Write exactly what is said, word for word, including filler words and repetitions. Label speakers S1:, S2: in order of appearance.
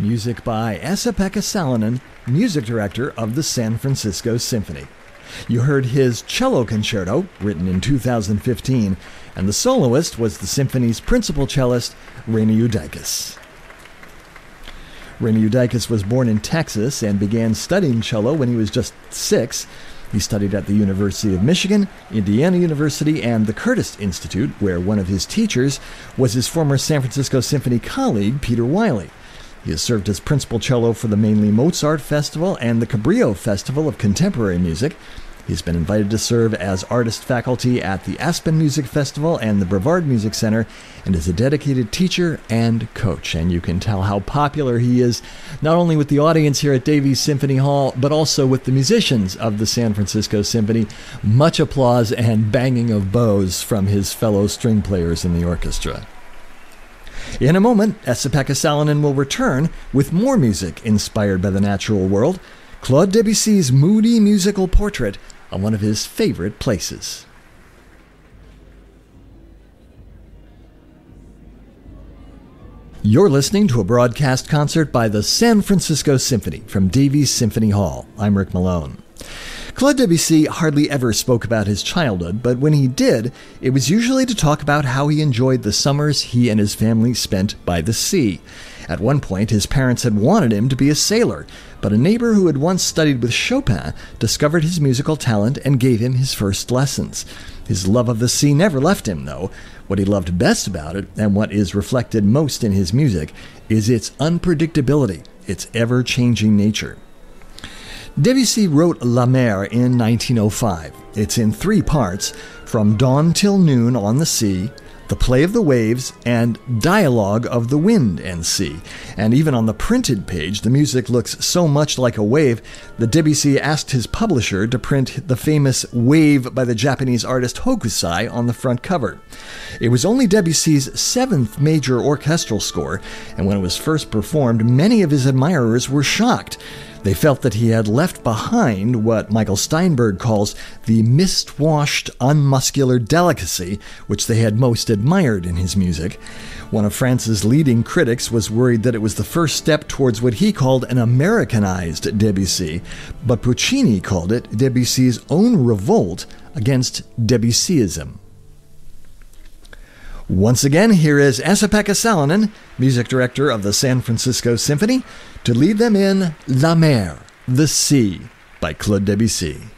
S1: music by Esa-Pekka Salonen, music director of the San Francisco Symphony. You heard his cello concerto, written in two thousand fifteen, and the soloist was the symphony's principal cellist, Raina Judaitis. Raina Judaitis was born in Texas and began studying cello when he was just six. He studied at the University of Michigan, Indiana University, and the Curtis Institute, where one of his teachers was his former San Francisco Symphony colleague, Peter Wiley. He has served as principal cello for the Mainly Mozart Festival and the Cabrillo Festival of Contemporary Music. He's been invited to serve as artist faculty at the Aspen Music Festival and the Brevard Music Center, and is a dedicated teacher and coach. And you can tell how popular he is, not only with the audience here at Davies Symphony Hall, but also with the musicians of the San Francisco Symphony. Much applause and banging of bows from his fellow string players in the orchestra. In a moment, Esa-Pekka Salonen will return with more music inspired by the natural world, Claude Debussy's moody musical portrait on one of his favorite places. You're listening to a broadcast concert by the San Francisco Symphony from Davies Symphony Hall. I'm Rick Malone. Claude Debussy hardly ever spoke about his childhood, but when he did, it was usually to talk about how he enjoyed the summers he and his family spent by the sea. At one point, his parents had wanted him to be a sailor, but a neighbor who had once studied with Chopin discovered his musical talent and gave him his first lessons. His love of the sea never left him, though. What he loved best about it, and what is reflected most in his music, is its unpredictability, its ever-changing nature. Debussy wrote La Mer in nineteen oh five. It's in three parts, From Dawn Till Noon on the Sea, The Play of the Waves, and Dialogue of the Wind and Sea. And even on the printed page, the music looks so much like a wave that Debussy asked his publisher to print the famous Wave by the Japanese artist Hokusai on the front cover. It was only Debussy's seventh major orchestral score, and when it was first performed, many of his admirers were shocked. They felt that he had left behind what Michael Steinberg calls the mist-washed, unmuscular delicacy which they had most admired in his music. One of France's leading critics was worried that it was the first step towards what he called an Americanized Debussy, but Puccini called it Debussy's own revolt against Debussyism. Once again, here is Esa-Pekka Salonen, music director of the San Francisco Symphony, to lead them in La Mer, the Sea, by Claude Debussy.